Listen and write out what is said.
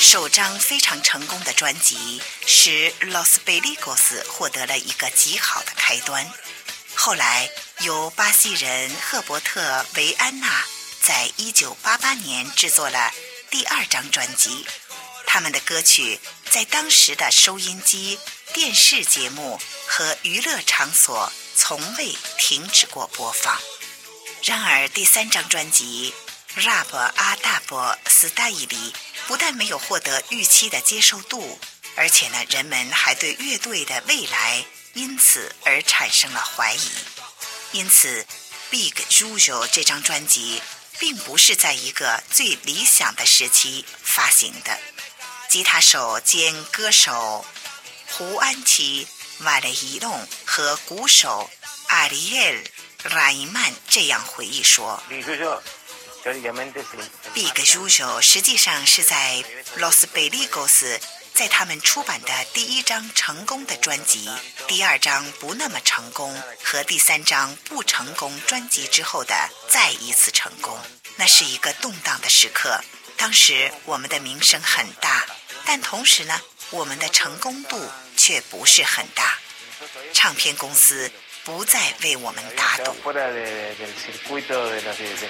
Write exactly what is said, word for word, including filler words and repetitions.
首张非常成功的专辑使 Los Pericos 获得了一个极好的开端。后来由巴西人赫伯特·维安纳在一九八八年制作了第二张专辑，他们的歌曲在当时的收音机、电视节目和娱乐场所从未停止过播放。然而第三张专辑 Rap Adab Style 不但没有获得预期的接受度，而且呢，人们还对乐队的未来因此而产生了怀疑。因此 Big Juju 这张专辑并不是在一个最理想的时期发行的。吉他手兼歌手胡安奇·瓦雷伊隆和鼓手阿里埃尔·拉伊曼这样回忆说， Big Juju 实际上是在 Los Pericos 在他们出版的第一张成功的专辑、第二张不那么成功和第三张不成功专辑之后的再一次成功。那是一个动荡的时刻，当时我们的名声很大，但同时呢，我们的成功度却不是很大，唱片公司不再为我们打赌。